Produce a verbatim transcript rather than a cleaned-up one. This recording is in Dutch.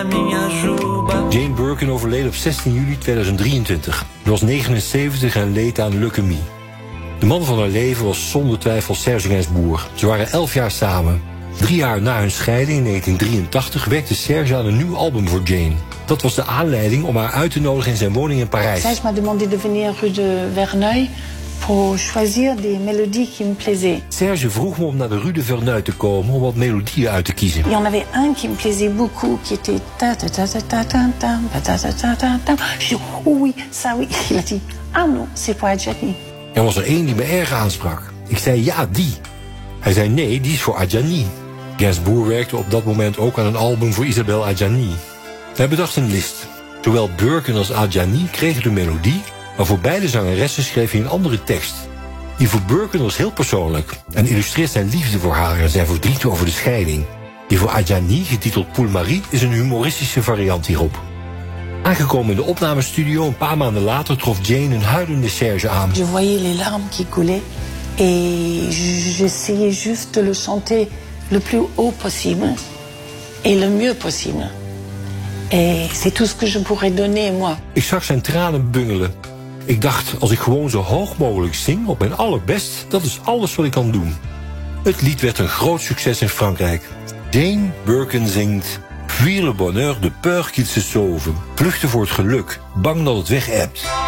Jane Birkin overleed op zestien juli tweeduizend drieëntwintig. Ze was negenenzeventig en leed aan leukemie. De man van haar leven was zonder twijfel Serge Gainsbourg. Ze waren elf jaar samen. Drie jaar na hun scheiding in negentien drieëntachtig werkte Serge aan een nieuw album voor Jane. Dat was de aanleiding om haar uit te nodigen in zijn woning in Parijs. Serge m'a demandé de venir rue de Verneuil pour choisir des mélodies qui me plaisaient. Serge vroeg me om naar de rue de Verneuil te komen om wat melodieën uit te kiezen. Il y en avait un qui me plaisait beaucoup, qui était ta ta ta ta ta ta ta ta ta ta ta ta. Je dis oh oui, ça oui. Il a dit ah non, c'est pour Adjani. Er was er één die me erg aansprak. Ik zei ja, die. Hij zei nee, die is voor Adjani. Gainsbourg werkte op dat moment ook aan een album voor Isabelle Adjani. Hij bedacht een list. Zowel Birkin als Adjani kregen de melodie, maar voor beide zangeressen schreef hij een andere tekst. Die voor Birkin was heel persoonlijk en illustreert zijn liefde voor haar en zijn verdriet over de scheiding. Die voor Adjani, getiteld Pour Marie, is een humoristische variant hierop. Aangekomen in de opnamestudio, een paar maanden later trof Jane een huilende Serge aan. Je voyais les larmes qui coulaient et j'essayais juste de le chanter le plus haut possible et le mieux possible. Et c'est tout ce que je pourrais donner, moi. Ik zag zijn tranen bungelen. Ik dacht, als ik gewoon zo hoog mogelijk zing, op mijn allerbest, dat is alles wat ik kan doen. Het lied werd een groot succes in Frankrijk. Jane Birkin zingt Fuir le bonheur de peur qu'il se sauve. Vluchten voor het geluk, bang dat het weg ebt.